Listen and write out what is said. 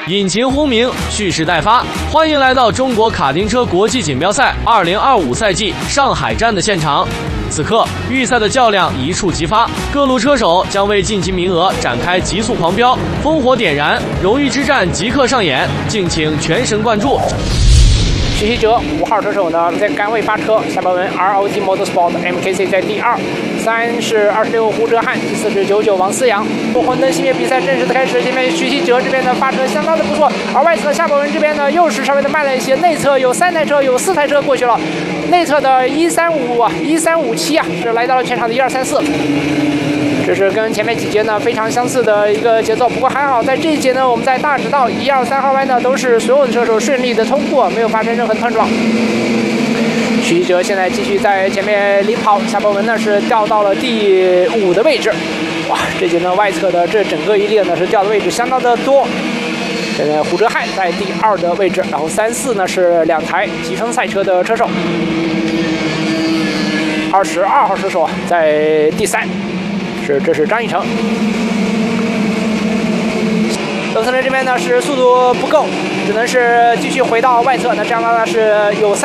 引擎轰鸣，蓄势待发。欢迎来到中国卡丁车国际锦标赛2025赛季上海站的现场。此刻，预赛的较量一触即发，各路车手将为晋级名额展开急速狂飙，烽火点燃，荣誉之战即刻上演，敬请全神贯注。 徐熙哲5号车手呢在杆位发车，夏博文 ROG Motorsport MKC 在第2，3是26胡哲瀚，第4是99王思阳。红灯熄灭，比赛正式的开始。前面徐熙哲这边的发车相当的不错，而外侧夏博文这边呢又是稍微的慢了一些，内侧有3台车，有4台车过去了。内侧的1357啊是来到了全场的1234。 这是跟前面几节呢非常相似的一个节奏，不过还好在这一节呢，我们在大直道1、2、3号弯呢都是所有的车手顺利的通过，没有发生任何的碰撞。徐熙哲现在继续在前面领跑，夏博文呢是掉到了第5的位置。哇，这节呢外侧的这整个一列呢是掉的位置相当的多。现在胡哲瀚在第2的位置，然后3、4呢是2台集成赛车的车手。22号车手在第3。 这是张逸成，邓森雷这边呢是速度不够，只能是继续回到外侧，那这样的话是有3